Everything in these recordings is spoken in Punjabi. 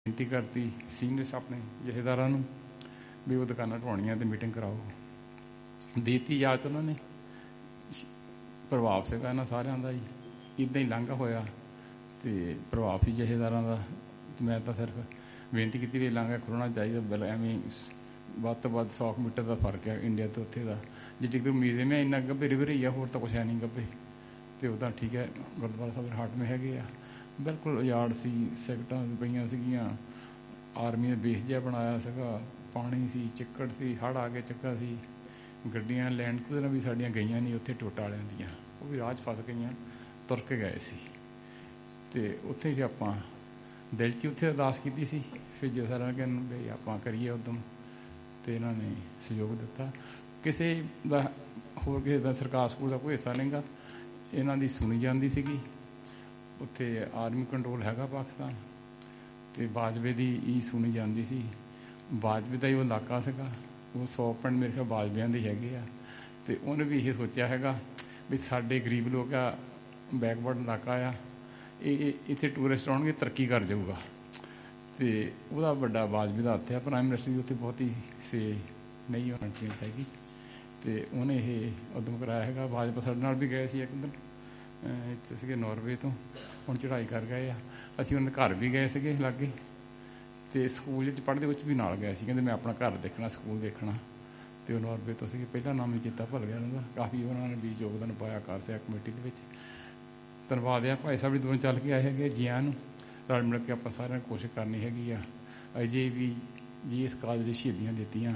ਬੇਨਤੀ ਕਰਤੀ ਸੀਨੀਅਰਸ ਆਪਣੇ ਜਥੇਦਾਰਾਂ ਨੂੰ ਵੀ ਉਹ ਦੁਕਾਨਾਂ ਢਵਾਉਣੀਆਂ ਤੇ ਮੀਟਿੰਗ ਕਰਾਓ। ਦੇਤੀ ਇਜਾਜ਼ਤ ਉਹਨਾਂ ਨੇ। ਪ੍ਰਭਾਵ ਸੀਗਾ ਇਹਨਾਂ ਸਾਰਿਆਂ ਦਾ ਜੀ, ਇੱਦਾਂ ਹੀ ਲਾਂਘਾ ਹੋਇਆ ਤੇ ਪ੍ਰਭਾਵ ਸੀ ਜਥੇਦਾਰਾਂ ਦਾ। ਮੈਂ ਤਾਂ ਸਿਰਫ ਬੇਨਤੀ ਕੀਤੀ ਵੀ ਲਾਂਘਾ ਖੁੱਲ੍ਹਣਾ ਚਾਹੀਦਾ। ਬਿਲ ਐਵੇਂ ਵੱਧ ਤੋਂ ਵੱਧ 100 ਮੀਟਰ ਦਾ ਫਰਕ ਹੈ ਇੰਡੀਆ ਤੋਂ ਉੱਥੇ ਦਾ। ਜਿੱਡੀ ਕੋਈ ਉਮੀਦ ਹੈ ਮੈਂ ਇੰਨਾ ਗੱਭੇ ਰਿਵਰ ਹੀ ਆ, ਹੋਰ ਤਾਂ ਕੁਛ ਹੈ ਨਹੀਂ ਗੱਭੇ। ਤੇ ਉਹਦਾ ਠੀਕ ਹੈ, ਗੁਰਦੁਆਰਾ ਸਾਹਿਬ ਹਾਟ ਮੇ ਹੈਗੇ ਆ, ਬਿਲਕੁਲ ਉਜਾੜ ਸੀ, ਸਿਗਟਾਂ ਪਈਆਂ ਸੀਗੀਆਂ, ਆਰਮੀ ਨੇ ਬੇਸ ਜਿਹਾ ਬਣਾਇਆ ਸੀਗਾ, ਪਾਣੀ ਸੀ, ਚਿੱਕੜ ਸੀ, ਹੜ੍ਹ ਆ ਕੇ ਚੱਕਾ ਸੀ, ਗੱਡੀਆਂ ਲੈਂਡ ਕਰੂਜ਼ਰਾਂ ਵੀ ਸਾਡੀਆਂ ਗਈਆਂ ਨਹੀਂ ਉੱਥੇ ਟੋਟਾ ਵਾਲਿਆਂ ਦੀਆਂ, ਉਹ ਵੀ ਰਾਹ 'ਚ ਫਸ ਗਈਆਂ, ਤੁਰ ਕੇ ਗਏ ਸੀ। ਅਤੇ ਉੱਥੇ ਜੇ ਆਪਾਂ ਦਿਲ 'ਚ ਉੱਥੇ ਅਰਦਾਸ ਕੀਤੀ ਸੀ। ਫਿਰ ਜੇ ਸਾਰਿਆਂ ਨੇ ਵੀ ਆਪਾਂ ਕਰੀਏ ਉੱਦਮ, ਅਤੇ ਇਹਨਾਂ ਨੇ ਸਹਿਯੋਗ ਦਿੱਤਾ। ਕਿਸੇ ਦਾ ਹੋਰ ਕਿਸੇ ਦਾ ਸਰਕਾਰ ਸਕੂਲ ਦਾ ਕੋਈ ਹਿੱਸਾ ਨਹੀਂਗਾ, ਇਹਨਾਂ ਦੀ ਸੁਣੀ ਜਾਂਦੀ ਸੀਗੀ। ਉੱਥੇ ਆਰਮੀ ਕੰਟਰੋਲ ਹੈਗਾ ਪਾਕਿਸਤਾਨ, ਅਤੇ ਬਾਜਵੇ ਦੀ ਹੀ ਸੁਣੀ ਜਾਂਦੀ ਸੀ। ਬਾਜਵੇ ਦਾ ਹੀ ਉਹ ਇਲਾਕਾ ਸੀਗਾ, ਉਹ 100 ਪਿੰਡ ਮੇਰੇ ਖਿਆਲ ਬਾਜਵਿਆਂ ਦੇ ਹੈਗੇ ਆ। ਅਤੇ ਉਹਨੇ ਵੀ ਇਹ ਸੋਚਿਆ ਹੈਗਾ ਵੀ ਸਾਡੇ ਗਰੀਬ ਲੋਕ ਆ, ਬੈਕਵਰਡ ਇਲਾਕਾ ਆ, ਇਹ ਇੱਥੇ ਟੂਰਿਸਟ ਆਉਣਗੇ, ਤਰੱਕੀ ਕਰ ਜਾਊਗਾ। ਅਤੇ ਉਹਦਾ ਵੱਡਾ ਬਾਜਵੇ ਦਾ ਹੱਥ ਆ। ਪ੍ਰਾਈਮ ਮਿਨਿਸਟਰ ਦੀ ਉੱਥੇ ਬਹੁਤੀ ਸੇ ਨਹੀਂ ਹੋਣੀ ਚਾਹੀਦੀ ਹੈਗੀ, ਅਤੇ ਉਹਨੇ ਇਹ ਉਦਮ ਕਰਾਇਆ ਹੈਗਾ। ਬਾਜਵਾ ਸਾਡੇ ਨਾਲ ਵੀ ਗਏ ਸੀ ਇੱਕ ਦਿਨ, ਇੱਥੇ ਸੀਗੇ ਨਾਰਵੇ ਤੋਂ, ਹੁਣ ਚੜ੍ਹਾਈ ਕਰ ਗਏ ਆ। ਅਸੀਂ ਉਹਨਾਂ ਦੇ ਘਰ ਵੀ ਗਏ ਸੀਗੇ ਲਾਗੇ, ਅਤੇ ਸਕੂਲ ਵਿੱਚ ਪੜ੍ਹਦੇ ਵਿੱਚ ਵੀ ਨਾਲ ਗਏ ਸੀ। ਕਹਿੰਦੇ ਮੈਂ ਆਪਣਾ ਘਰ ਦੇਖਣਾ, ਸਕੂਲ ਦੇਖਣਾ। ਅਤੇ ਉਹ ਨਾਰਵੇ ਤੋਂ ਸੀਗੇ, ਪਹਿਲਾਂ ਨਾਮ ਹੀ ਚੇਤਾ ਭੁੱਲ ਗਿਆ ਉਹਨਾਂ ਦਾ। ਕਾਫੀ ਉਹਨਾਂ ਨੇ ਵੀ ਯੋਗਦਾਨ ਪਾਇਆ ਕਾਰ ਸਿਆ ਕਮੇਟੀ ਦੇ ਵਿੱਚ। ਧੰਨਵਾਦ ਆ ਭਾਈ ਸਾਹਿਬ ਜੀ, ਦੋਨੋਂ ਚੱਲ ਕੇ ਆਏ ਹੈਗੇ ਜੀਆਂ ਨੂੰ। ਰਲ ਮਿਲ ਕੇ ਆਪਾਂ ਸਾਰਿਆਂ ਨੂੰ ਕੋਸ਼ਿਸ਼ ਕਰਨੀ ਹੈਗੀ ਆ। ਅਜੇ ਵੀ ਜੀ ਇਸ ਕਾਰਜ ਦੀ ਸ਼ਹੀਦੀਆਂ ਦਿੱਤੀਆਂ,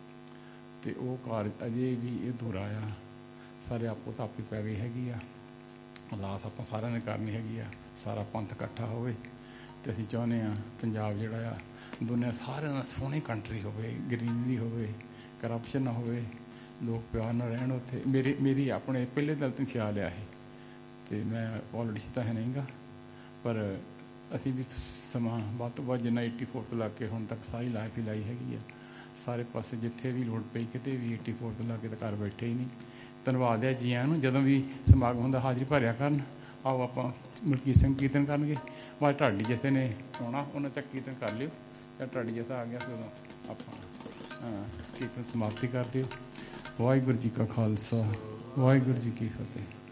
ਅਤੇ ਉਹ ਕਾਰਜ ਅਜੇ ਵੀ ਅਧੂਰਾ ਆ। ਸਾਰੇ ਆਪੋ ਤਾਪੀ ਪੈ ਗਈ ਹੈਗੀ ਆ। ਅਰਦਾਸ ਆਪਾਂ ਸਾਰਿਆਂ ਨੇ ਕਰਨੀ ਹੈਗੀ ਆ, ਸਾਰਾ ਪੰਥ ਇਕੱਠਾ ਹੋਵੇ। ਅਤੇ ਅਸੀਂ ਚਾਹੁੰਦੇ ਹਾਂ ਪੰਜਾਬ ਜਿਹੜਾ ਆ ਦੁਨੀਆ ਸਾਰਿਆਂ ਨਾਲ ਸੋਹਣੀ ਕੰਟਰੀ ਹੋਵੇ, ਗਰੀਨਰੀ ਹੋਵੇ, ਕਰਪਸ਼ਨ ਨਾ ਹੋਵੇ, ਲੋਕ ਪਿਆਰ ਨਾਲ ਰਹਿਣ ਉੱਥੇ। ਮੇਰੀ ਆਪਣੇ ਪਹਿਲੇ ਦਿਲ ਤੋਂ ਖਿਆਲ ਆ ਇਹ, ਅਤੇ ਮੈਂ ਪੋਲੀਟਿਕਸ ਤਾਂ ਹੈ ਨਹੀਂਗਾ, ਪਰ ਅਸੀਂ ਵੀ ਸਮਾਂ ਵੱਧ ਤੋਂ ਵੱਧ ਜਿੰਨਾ 84 ਤੋਂ ਲੱਗ ਕੇ ਹੁਣ ਤੱਕ ਸਾਰੀ ਲਾਈਫ ਹੀ ਲਾਈ ਹੈਗੀ ਆ। ਸਾਰੇ ਪਾਸੇ ਜਿੱਥੇ ਵੀ ਲੋੜ ਪਈ ਕਿਤੇ ਵੀ 84 ਤੋਂ ਲੱਗ ਕੇ ਤਾਂ ਘਰ ਬੈਠੇ ਹੀ ਨਹੀਂ। ਧੰਨਵਾਦ ਹੈ ਜੀ ਆਇਆਂ ਨੂੰ। ਜਦੋਂ ਵੀ ਸਮਾਗਮ ਹੁੰਦਾ ਹਾਜ਼ਰੀ ਭਰਿਆ ਕਰਨ। ਆਓ ਆਪਾਂ ਮਲਕੀਤ ਸਿੰਘ ਕੀਰਤਨ ਕਰਨਗੇ, ਬਾਅਦ ਢਾਡੀ ਜਥੇ ਨੇ ਆਉਣਾ, ਉਹਨਾਂ ਤੱਕ ਕੀਰਤਨ ਕਰ ਲਿਓ। ਜਾਂ ਢਾਡੀ ਜਥਾ ਆ ਗਿਆ ਫਿਰ ਉਦੋਂ ਆਪਾਂ ਕੀਰਤਨ ਸਮਾਪਤੀ ਕਰ ਦਿਓ। ਵਾਹਿਗੁਰੂ ਜੀ ਕਾ ਖਾਲਸਾ, ਵਾਹਿਗੁਰੂ ਜੀ ਕੀ ਫਤਿਹ।